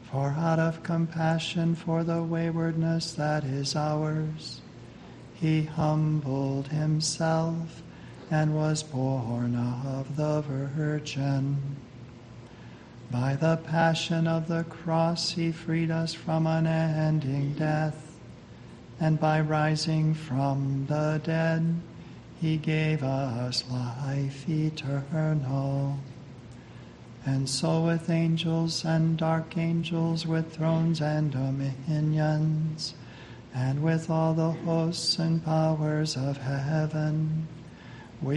For out of compassion for the waywardness that is ours, he humbled himself and was born of the Virgin. By the passion of the cross he freed us from unending death, and by rising from the dead he gave us life eternal. And so with angels and archangels, with thrones and dominions, and with all the hosts and powers of heaven,